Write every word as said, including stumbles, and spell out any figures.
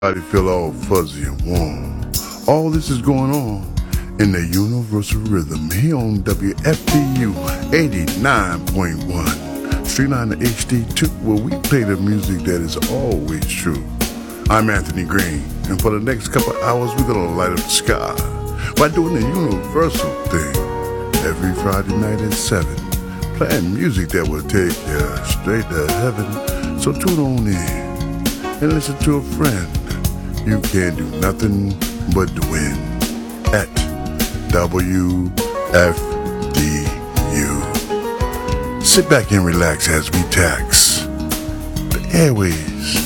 Body feel all fuzzy and warm. All this is going on in the universal rhythm here on W F D U eighty-nine point one. Streamline the H D two where we play the music that is always true. I'm Anthony Green, and for the next couple hours we're gonna light up the sky by doing the universal thing every Friday night at seven, playing music that will take you straight to heaven. So tune on in and listen to a friend. You can't do nothing but win at W F D U. Sit back and relax as we tax the airways